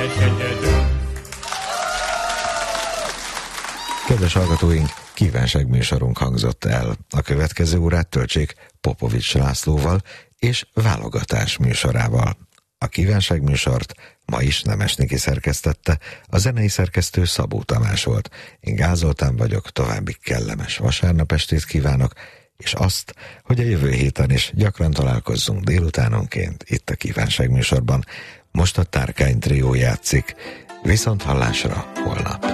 Kedves hallgatóink, kívánságműsorunk hangzott el. A következő órát töltsék Popovics Lászlóval és válogatás műsorával. A kívánságműsort ma is Nemes Niki szerkesztette, a zenei szerkesztő Szabó Tamás volt. Én Gál Zoltán vagyok, további kellemes vasárnap estét kívánok, és azt, hogy a jövő héten is gyakran találkozzunk délutánonként itt a kívánságműsorban. Most a Tárkány trió játszik, viszont hallásra holnap.